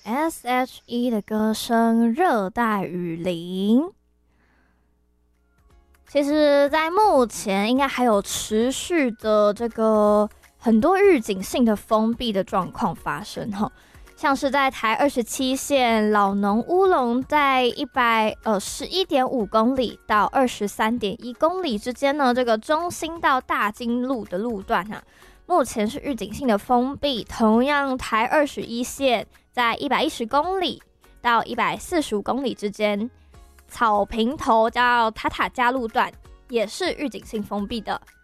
S.H.E 的歌声《热带雨林》。其实在目前应该还有持续的这个很多预警性的封闭的状况发生哈，像是在台27线老农乌龙在11.5公里到23.1公里之间呢，这个中兴到大金路的路段目前是预警性的封闭。同样台21线在110公里到145公里之间，草坪头到塔塔加路段也是预警性封闭的。